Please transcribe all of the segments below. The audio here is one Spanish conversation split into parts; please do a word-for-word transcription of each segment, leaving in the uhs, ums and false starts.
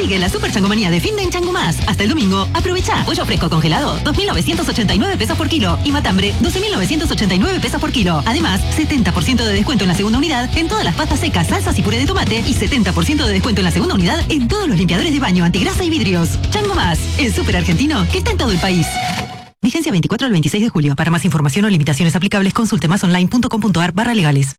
Sigue la super changomanía de fin de en Chango Más. Hasta el domingo, aprovecha. Pollo fresco congelado, dos mil novecientos ochenta y nueve pesos por kilo. Y matambre, doce mil novecientos ochenta y nueve pesos por kilo. Además, setenta por ciento de descuento en la segunda unidad en todas las pastas secas, salsas y puré de tomate. Y setenta por ciento de descuento en la segunda unidad en todos los limpiadores de baño, antigrasa y vidrios. Chango Más, el súper argentino que está en todo el país. Vigencia veinticuatro al veintiséis de julio. Para más información o limitaciones aplicables, consulte masonline.com.ar barra legales.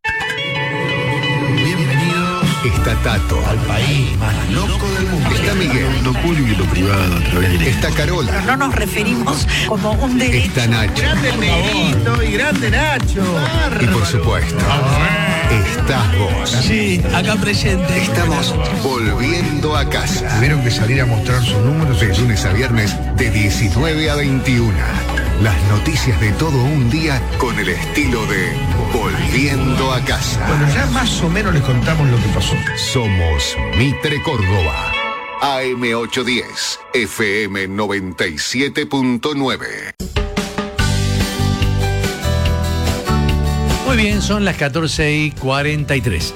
Está Tato, al país más loco del mundo. Está Miguel, lo público y lo privado a través de... Está Carola. Pero no nos referimos como un derecho. Está Nacho. Grande el negrito y grande Nacho. Y por supuesto, estás vos. Sí, acá presente. Estamos volviendo a casa. Tuvieron que salir a mostrar sus números De lunes a viernes, de diecinueve a veintiuna. Las noticias de todo un día con el estilo de Volviendo a casa. Bueno, ya más o menos les contamos lo que pasó. Somos Mitre Córdoba. A M ochocientos diez, F M noventa y siete punto nueve. Muy bien, son las catorce y cuarenta y tres.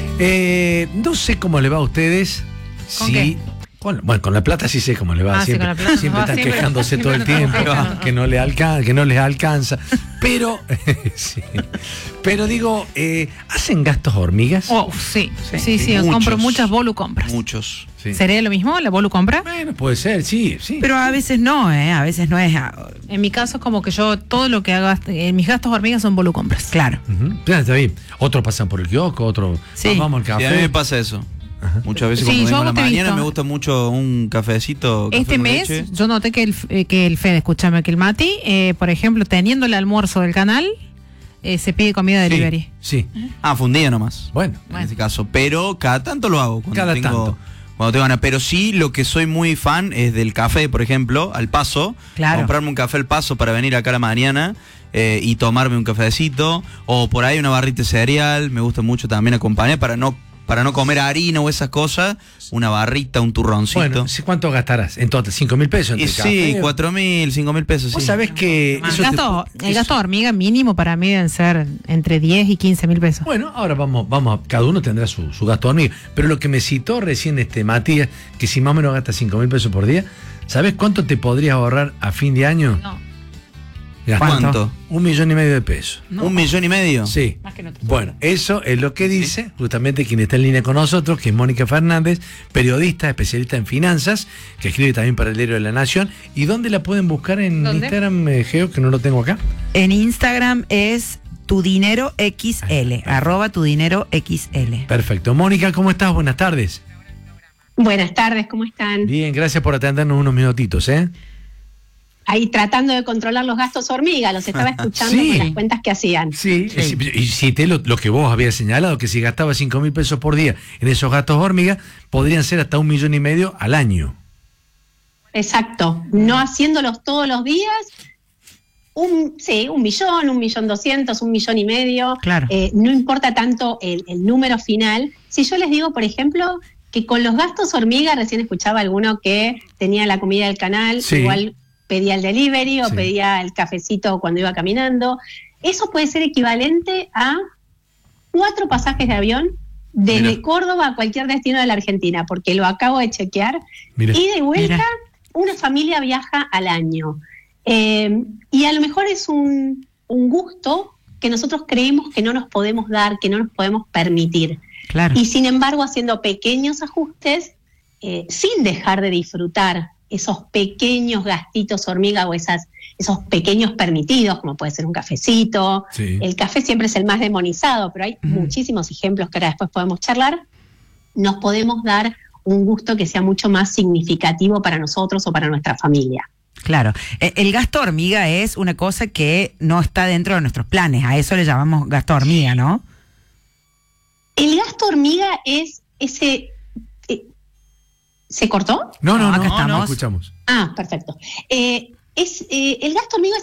Eh, no sé cómo le va a ustedes. ¿Con si, qué? Con, bueno, con la plata sí sé cómo le va. Ah, siempre, sí, con la plata. siempre Ah, están siempre- quejándose siempre todo el nos estamos tiempo, quejando. que no, les alcanza, que no les alcanza. Pero, sí. Pero digo, eh, ¿hacen gastos hormigas? Oh, sí, sí, sí, sí, Muchos. compro muchas Bolu compras. Muchos. Sí. ¿Sería lo mismo la Bolu compra? Bueno, puede ser, sí, sí. Pero a veces no, ¿eh? A veces no es... ah, En mi caso es como que yo todo lo que hago, en mis gastos hormigas son Bolu compras. Claro. Ujú. Ya, está bien. Otros pasan por el kiosco, otros Sí. ah, vamos al Sí, a mí café. me pasa eso. Muchas veces Sí, cuando yo vengo a la te he mañana visto. me gusta mucho un cafecito. Café Este con mes leche. yo noté que el, eh, que el Fede, escúchame, que el Mati, eh, por ejemplo, teniendo el almuerzo del canal, eh, se pide comida Sí, delivery. sí. Ah, fue un día nomás. Bueno. En este caso. Pero cada tanto lo hago. Cuando Cada tengo, tanto. Cuando tengo ganas. Pero sí, lo que soy muy fan es del café, por ejemplo, al paso. Claro. Comprarme un café al paso para venir acá a la mañana eh, y tomarme un cafecito. O por ahí una barrita de cereal. Me gusta mucho también acompañar para no, para no comer harina o esas cosas. Una barrita, un turroncito. Bueno, ¿sí, ¿cuánto gastarás? En total, cinco mil pesos y entre sí, café. cuatro mil, cinco mil pesos. Vos Sí. sabés que El eso te- gasto, el eso- gasto hormiga mínimo para mí deben ser entre diez y quince mil pesos. Bueno, ahora vamos, vamos, a- cada uno tendrá su, su gasto hormiga. Pero lo que me citó recién este Matías, que si más o menos gasta cinco mil pesos por día, ¿sabés cuánto te podrías ahorrar a fin de año? No, Mirá, ¿Cuánto? Un millón y medio de pesos. no. ¿Un millón y medio? Sí. Más que no te- Bueno, eso es lo que dice justamente quien está en línea con nosotros, que es Mónica Fernández, periodista, especialista en finanzas, que escribe también para el Diario de la Nación. ¿Y dónde la pueden buscar en ¿Dónde? Instagram, eh, Geo, que no lo tengo acá? En Instagram es tu dinero X L, arroba tu dinero X L. Perfecto. Mónica, ¿cómo estás? Buenas tardes. Buenas tardes, ¿cómo están? Bien, gracias por atendernos unos minutitos, ¿eh? Ahí tratando de controlar los gastos hormiga, los estaba escuchando Sí. con las cuentas que hacían. Sí, sí. Y cité lo, lo que vos habías señalado, que si gastaba cinco mil pesos por día en esos gastos hormiga, podrían ser hasta un millón y medio al año. Exacto, no haciéndolos todos los días, un, sí, un millón, un millón doscientos, un millón y medio, Claro. eh, no importa tanto el, el número final. Si yo les digo, por ejemplo, que con los gastos hormiga, recién escuchaba alguno que tenía la comida del canal, Sí. igual pedía el delivery o Sí. pedía el cafecito cuando iba caminando, eso puede ser equivalente a cuatro pasajes de avión desde Mira. Córdoba a cualquier destino de la Argentina, porque lo acabo de chequear. Mira. Y de vuelta, Mira. una familia viaja al año. Eh, y a lo mejor es un, un gusto que nosotros creemos que no nos podemos dar, que no nos podemos permitir. Claro. Y sin embargo, haciendo pequeños ajustes, eh, sin dejar de disfrutar esos pequeños gastitos hormiga o esas, esos pequeños permitidos, como puede ser un cafecito. Sí. El café siempre es el más demonizado, pero hay Ujú. muchísimos ejemplos que ahora después podemos charlar. Nos podemos dar un gusto que sea mucho más significativo para nosotros o para nuestra familia. Claro. Eh, El gasto hormiga es una cosa que no está dentro de nuestros planes. A eso le llamamos gasto hormiga, ¿no? El gasto hormiga es ese... eh, ¿Se cortó? No, no, No, no, acá no, estamos. escuchamos. Ah, perfecto. Eh, es, eh, el gasto hormiga